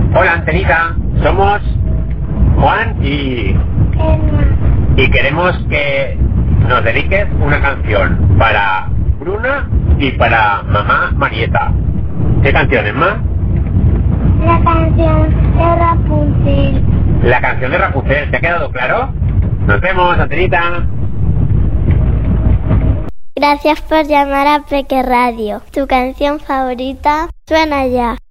Hola, Antenita. Somos Juan y queremos que nos dediques una canción para Bruna y para mamá Marieta. ¿Qué canciones, ma? La canción de Rapunzel. La canción de Rapunzel. ¿Te ha quedado claro? Nos vemos, Antenita. Gracias por llamar a Peque Radio. Tu canción favorita suena ya.